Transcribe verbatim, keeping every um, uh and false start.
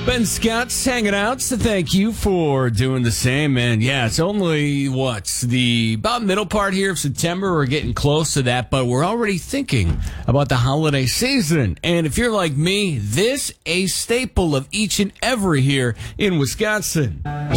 Ben Scott's hanging out, so thank you for doing the same, man. Yeah, it's only, what, the about middle part here of September. We're getting close to that, but we're already thinking about the holiday season. And if you're like me, this a staple of each and every here in Wisconsin.